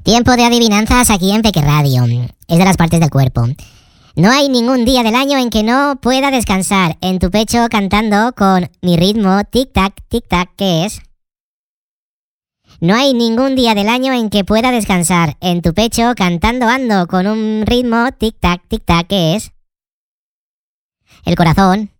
Tiempo de adivinanzas aquí en Peque Radio. Es de las partes del cuerpo. No hay ningún día del año en que no pueda descansar en tu pecho cantando con mi ritmo tic-tac, tic-tac, ¿qué es? No hay ningún día del año en que pueda descansar en tu pecho cantando ando con un ritmo tic-tac, tic-tac, ¿qué es? El corazón.